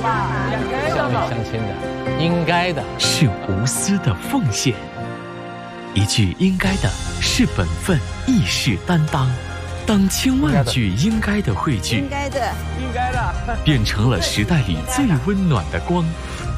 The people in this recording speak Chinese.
乡里乡亲的，应该的， 是无私的奉献。一句应该的是本分，亦是担当。当千万句应该的汇聚， 应该的， 应该的， 变成了时代里最温暖的光。